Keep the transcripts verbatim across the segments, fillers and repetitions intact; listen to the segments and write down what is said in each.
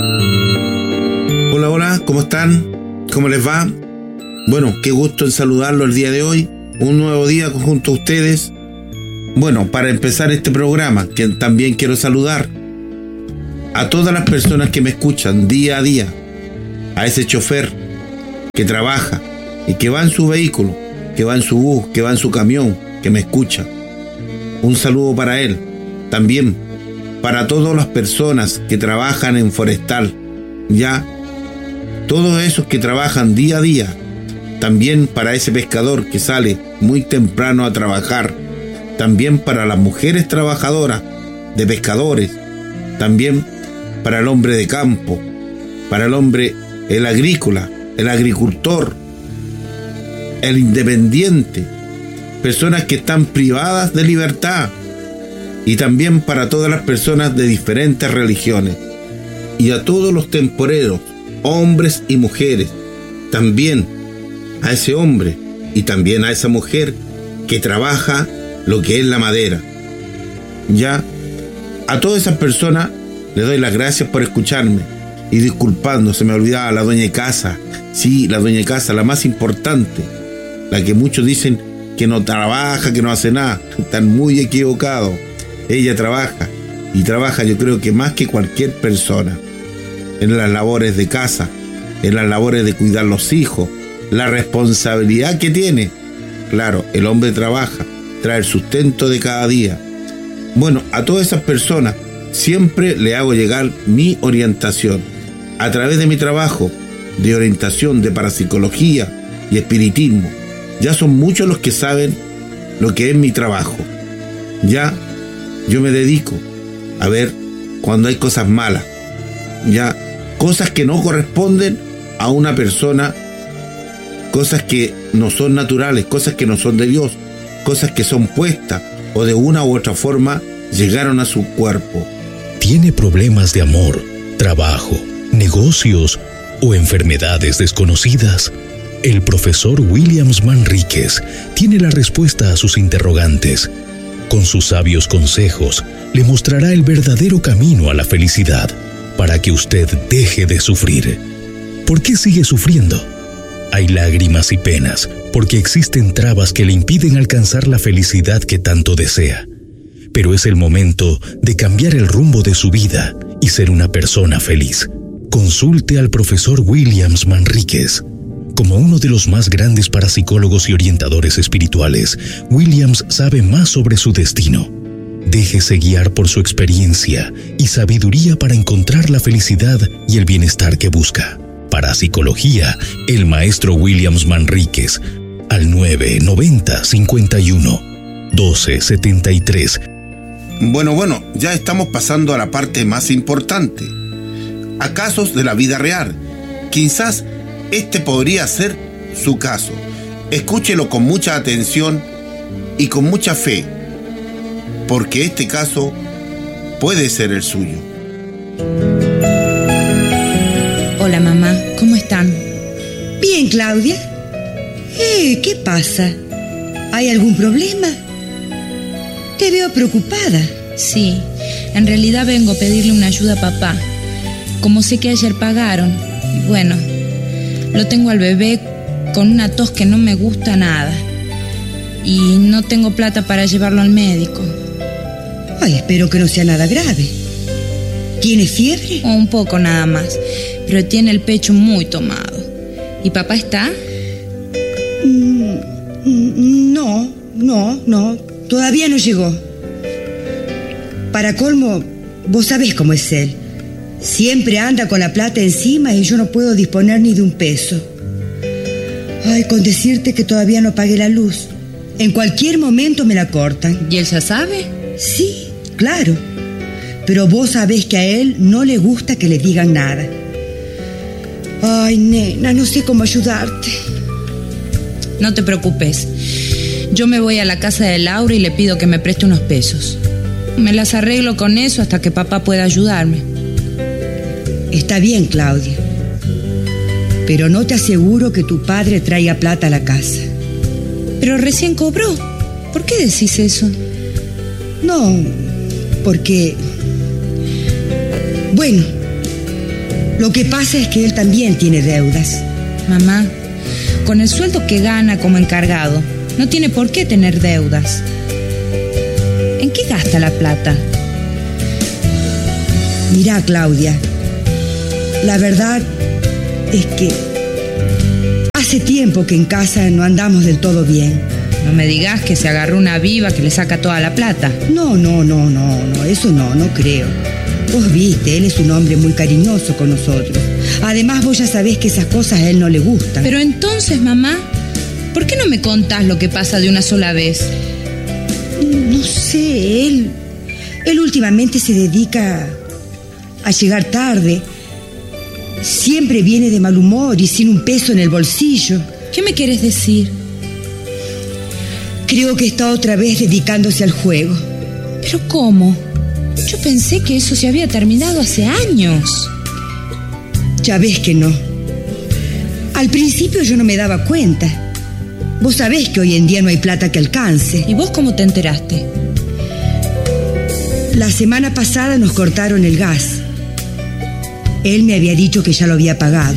Hola, hola, ¿cómo están? ¿Cómo les va? Bueno, qué gusto en saludarlo el día de hoy. Un nuevo día junto a ustedes. Bueno, para empezar este programa, que también quiero saludar a todas las personas que me escuchan día a día, a ese chofer que trabaja y que va en su vehículo, que va en su bus, que va en su camión, que me escucha. Un saludo para él. También para todas las personas que trabajan en forestal, ya, todos esos que trabajan día a día. También para ese pescador que sale muy temprano a trabajar. También para las mujeres trabajadoras de pescadores. También para el hombre de campo, para el hombre, el agrícola, el agricultor, el independiente, personas que están privadas de libertad, y también para todas las personas de diferentes religiones, y a todos los temporeros, hombres y mujeres, también a ese hombre y también a esa mujer que trabaja lo que es la madera. Ya, a todas esas personas les doy las gracias por escucharme, y disculpando, se me olvidaba la dueña de casa. Sí, la dueña de casa, la más importante, la que muchos dicen que no trabaja, que no hace nada. Están muy equivocados. Ella trabaja, y trabaja yo creo que más que cualquier persona, en las labores de casa, en las labores de cuidar los hijos, la responsabilidad que tiene. Claro, el hombre trabaja, trae el sustento de cada día. Bueno, a todas esas personas siempre le hago llegar mi orientación a través de mi trabajo de orientación de parapsicología y espiritismo. Ya son muchos los que saben lo que es mi trabajo. Ya yo me dedico a ver cuando hay cosas malas, ya cosas que no corresponden a una persona, cosas que no son naturales, cosas que no son de Dios, cosas que son puestas o de una u otra forma llegaron a su cuerpo. ¿Tiene problemas de amor, trabajo, negocios o enfermedades desconocidas? El profesor Williams Manríquez tiene la respuesta a sus interrogantes. Con sus sabios consejos, le mostrará el verdadero camino a la felicidad para que usted deje de sufrir. ¿Por qué sigue sufriendo? Hay lágrimas y penas porque existen trabas que le impiden alcanzar la felicidad que tanto desea. Pero es el momento de cambiar el rumbo de su vida y ser una persona feliz. Consulte al profesor Williams Manríquez. Como uno de los más grandes parapsicólogos y orientadores espirituales, Williams sabe más sobre su destino. Déjese guiar por su experiencia y sabiduría para encontrar la felicidad y el bienestar que busca. Parapsicología, el maestro Williams Manríquez, al nueve noventa cincuenta y uno doce setenta y tres. Bueno, bueno, ya estamos pasando a la parte más importante, a casos de la vida real. Quizás este podría ser su caso. Escúchelo con mucha atención y con mucha fe, porque este caso puede ser el suyo. Hola mamá, ¿cómo están? Bien, Claudia. Eh, ¿qué pasa? ¿Hay algún problema? Te veo preocupada. Sí, en realidad vengo a pedirle una ayuda a papá. Como sé que ayer pagaron, bueno, lo tengo al bebé con una tos que no me gusta nada. Y no tengo plata para llevarlo al médico. Ay, espero que no sea nada grave. ¿Tiene fiebre? O un poco nada más, pero tiene el pecho muy tomado. ¿Y papá está? Mm, no, no, no, todavía no llegó. Para colmo, vos sabés cómo es él. Siempre anda con la plata encima y yo no puedo disponer ni de un peso. Ay, con decirte que todavía no pagué la luz. En cualquier momento me la cortan. ¿Y él ya sabe? Sí, claro. Pero vos sabés que a él no le gusta que le digan nada. Ay, nena, no sé cómo ayudarte. No te preocupes. Yo me voy a la casa de Laura y le pido que me preste unos pesos. Me las arreglo con eso hasta que papá pueda ayudarme. Está bien, Claudia. Pero no te aseguro que tu padre traiga plata a la casa. Pero recién cobró. ¿Por qué decís eso? No, porque... Bueno, Lo que pasa es que él también tiene deudas. Mamá, con el sueldo que gana como encargado, no tiene por qué tener deudas. ¿En qué gasta la plata? Mirá, Claudia, la verdad es que hace tiempo que en casa no andamos del todo bien. No me digas que se agarró una viva que le saca toda la plata. No, no, no, no, no, eso no, no creo. Vos viste, él es un hombre muy cariñoso con nosotros. Además, vos ya sabés que esas cosas a él no le gustan. Pero entonces, mamá, ¿por qué no me contás lo que pasa de una sola vez? No sé, él... Él últimamente se dedica a llegar tarde. Siempre viene de mal humor y sin un peso en el bolsillo. ¿Qué me quieres decir? Creo que está otra vez dedicándose al juego. ¿Pero cómo? Yo pensé que eso se había terminado hace años. Ya ves que no. Al principio yo no me daba cuenta. Vos sabés que hoy en día no hay plata que alcance. ¿Y vos cómo te enteraste? La semana pasada nos cortaron el gas. Él me había dicho que ya lo había pagado.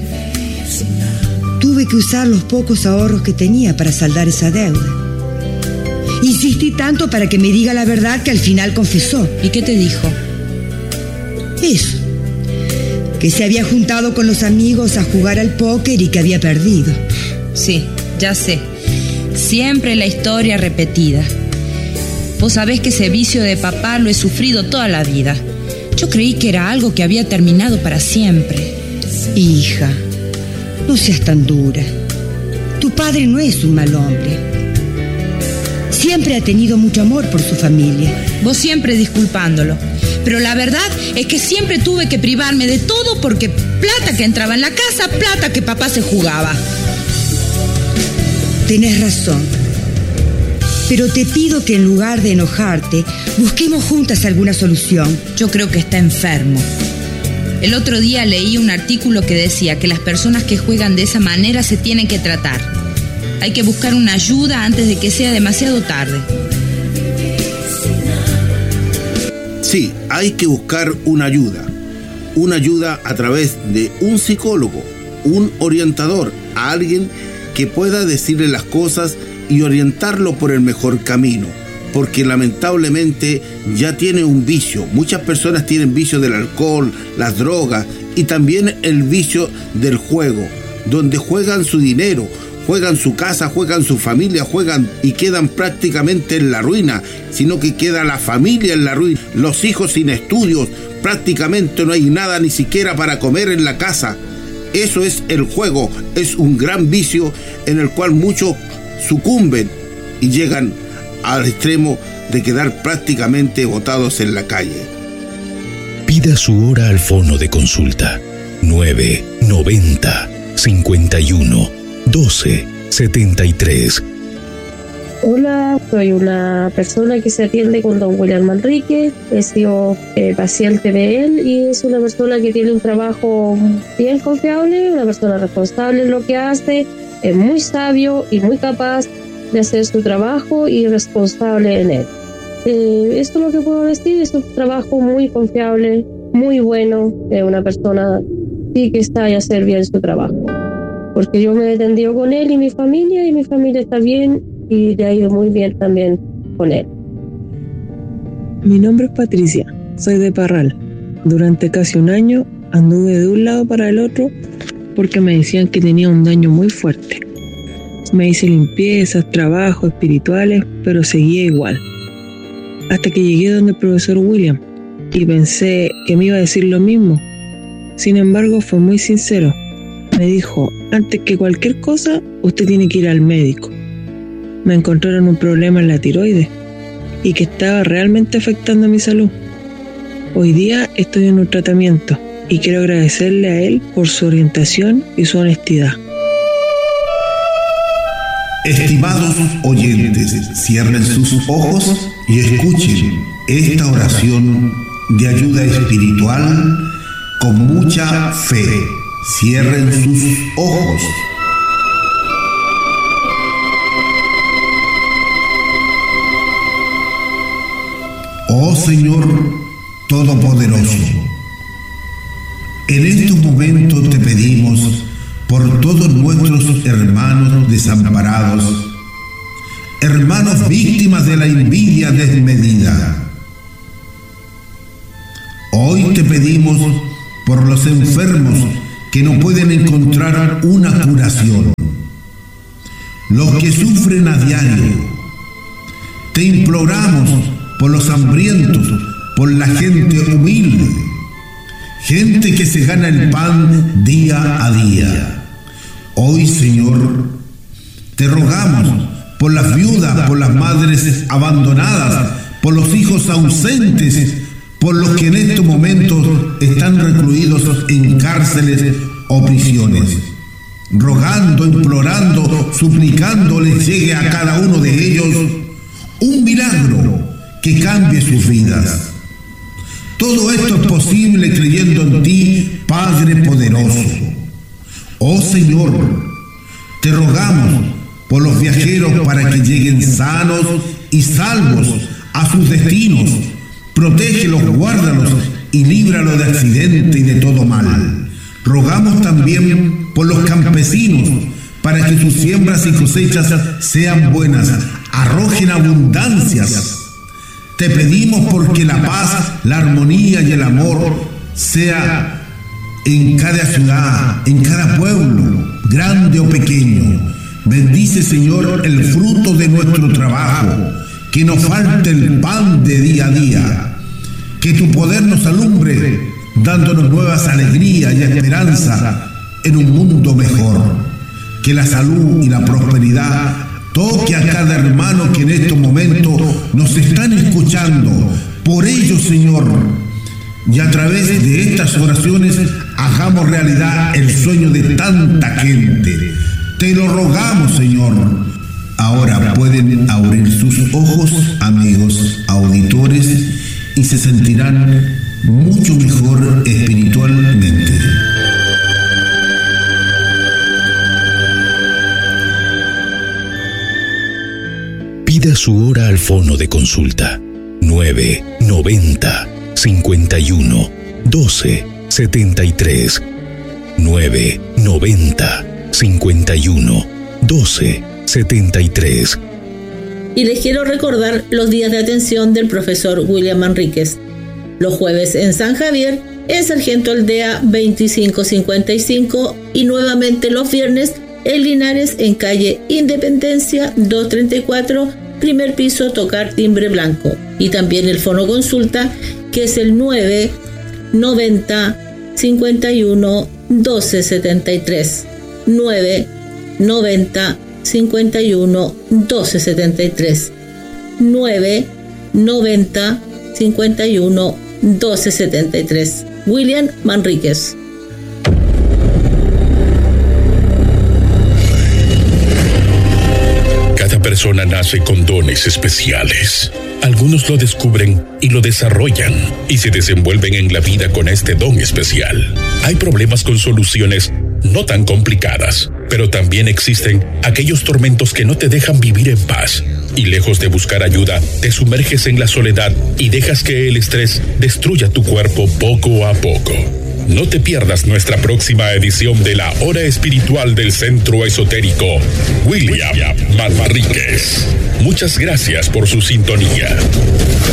Tuve que usar los pocos ahorros que tenía para saldar esa deuda. Insistí tanto para que me diga la verdad que al final confesó. ¿Y qué te dijo? Eso. Que se había juntado con los amigos a jugar al póker y que había perdido. Sí, ya sé. Siempre la historia repetida. Vos sabés que ese vicio de papá lo he sufrido toda la vida. Yo creí que era algo que había terminado para siempre. Hija, no seas tan dura. Tu padre no es un mal hombre. Siempre ha tenido mucho amor por su familia. Vos siempre disculpándolo. Pero la verdad es que siempre tuve que privarme de todo porque plata que entraba en la casa, plata que papá se jugaba. Tenés razón. Pero te pido que en lugar de enojarte, busquemos juntas alguna solución. Yo creo que está enfermo. El otro día leí un artículo que decía que las personas que juegan de esa manera se tienen que tratar. Hay que buscar una ayuda antes de que sea demasiado tarde. Sí, hay que buscar una ayuda. Una ayuda a través de un psicólogo, un orientador, a alguien que pueda decirle las cosas y orientarlo por el mejor camino, porque lamentablemente ya tiene un vicio. Muchas personas tienen vicio del alcohol, las drogas y también el vicio del juego, donde juegan su dinero, juegan su casa, juegan su familia, juegan y quedan prácticamente en la ruina, sino que queda la familia en la ruina, los hijos sin estudios, prácticamente no hay nada ni siquiera para comer en la casa. Eso es el juego, es un gran vicio en el cual muchos sucumben y llegan al extremo de quedar prácticamente botados en la calle. Pida su hora al fono de consulta nueve noventa cincuenta y uno doce setenta y tres. Hola, soy una persona que se atiende con don William Manrique. He sido eh, paciente de él y es una persona que tiene un trabajo bien confiable, una persona responsable en lo que hace, es muy sabio y muy capaz de hacer su trabajo y responsable en él. Eh, esto es lo que puedo decir, es un trabajo muy confiable, muy bueno, de una persona sí que está a hacer bien su trabajo. Porque yo me he atendido con él y mi familia, y mi familia está bien y le ha ido muy bien también con él. Mi nombre es Patricia, soy de Parral. Durante casi un año anduve de un lado para el otro porque me decían que tenía un daño muy fuerte. Me hice limpiezas, trabajos espirituales, pero seguía igual. Hasta que llegué donde el profesor William y pensé que me iba a decir lo mismo. Sin embargo, fue muy sincero. Me dijo, antes que cualquier cosa, usted tiene que ir al médico. Me encontraron un problema en la tiroides y que estaba realmente afectando mi salud. Hoy día estoy en un tratamiento y quiero agradecerle a él por su orientación y su honestidad. Estimados oyentes, cierren sus ojos y escuchen esta oración de ayuda espiritual con mucha fe. Cierren sus ojos. Oh Señor Todopoderoso, En estos momentos te pedimos por todos nuestros hermanos desamparados, hermanos víctimas de la envidia desmedida. Hoy te pedimos por los enfermos que no pueden encontrar una curación, los que sufren a diario. Te imploramos por los hambrientos, por la gente humilde, gente que se gana el pan día a día. Hoy, Señor, te rogamos por las viudas, por las madres abandonadas, por los hijos ausentes, por los que en estos momentos están recluidos en cárceles o prisiones. Rogando, implorando, suplicando les llegue a cada uno de ellos un milagro que cambie sus vidas. Todo esto es posible creyendo en ti, Padre poderoso. Oh Señor, te rogamos por los viajeros para que lleguen sanos y salvos a sus destinos. Protégelos, guárdalos y líbralos de accidente y de todo mal. Rogamos también por los campesinos para que sus siembras y cosechas sean buenas, arrojen abundancias. Te pedimos porque la paz, la armonía y el amor sea en cada ciudad, en cada pueblo, grande o pequeño. Bendice, Señor, el fruto de nuestro trabajo, que nos falte el pan de día a día, que tu poder nos alumbre, dándonos nuevas alegrías y esperanza en un mundo mejor, que la salud y la prosperidad toque a cada hermano que en estos momentos nos están escuchando. Por ello, Señor, y a través de estas oraciones hagamos realidad el sueño de tanta gente. Te lo rogamos, Señor. Ahora pueden abrir sus ojos, amigos auditores, y se sentirán mucho mejor espiritualmente. Pida su hora al fono de consulta nueve noventa cincuenta y uno doce setenta y tres nueve noventa cincuenta y uno doce setenta y tres. Y les quiero recordar los días de atención del profesor William Manríquez. Los jueves en San Javier, en Sargento Aldea veinticinco cincuenta y cinco, y nuevamente los viernes en Linares, en calle Independencia doscientos treinta y cuatro, primer piso, tocar timbre blanco. Y también el fono consulta, que es el nueve noventa cincuenta y uno doce setenta y tres. nueve noventa cincuenta y uno doce setenta y tres. nueve noventa cincuenta y uno doce setenta y tres. William Manríquez. Cada persona nace con dones especiales. Algunos lo descubren y lo desarrollan y se desenvuelven en la vida con este don especial. Hay problemas con soluciones no tan complicadas, pero también existen aquellos tormentos que no te dejan vivir en paz. Y lejos de buscar ayuda, te sumerges en la soledad y dejas que el estrés destruya tu cuerpo poco a poco. No te pierdas nuestra próxima edición de la Hora Espiritual del Centro Esotérico William Manríquez. Muchas gracias por su sintonía.